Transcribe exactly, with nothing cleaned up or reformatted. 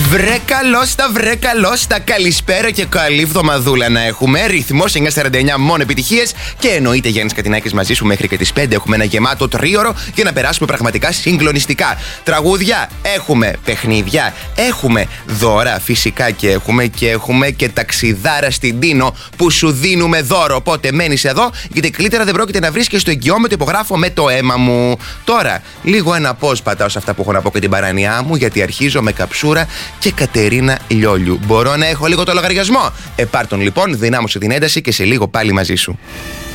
Βρε καλώς τα, βρε καλώς τα. Καλησπέρα και καλή εβδομαδούλα να έχουμε. Ρυθμός εννιά σαράντα εννιά, μόνο επιτυχίες. Και εννοείται Γιάννης Κατινάκης μαζί σου μέχρι και τις πέντε. Έχουμε ένα γεμάτο τρίωρο για να περάσουμε πραγματικά συγκλονιστικά. Τραγούδια έχουμε, παιχνίδια έχουμε, δώρα φυσικά και έχουμε. Και έχουμε και ταξιδάρα στην Τίνο που σου δίνουμε δώρο. Οπότε μένεις εδώ, γιατί καλύτερα δεν πρόκειται να βρεις και στο εγγυόμετρο υπογράφω με το αίμα μου. Τώρα, λίγο ένα πώς πατάω σε αυτά που έχω να πω και την παράνοιά μου, γιατί αρχίζω με Καψούρα και Κατερίνα Λιόλιου. Μπορώ να έχω λίγο το λογαριασμό? Επάρτον λοιπόν, δυνάμωσε την ένταση και σε λίγο πάλι μαζί σου.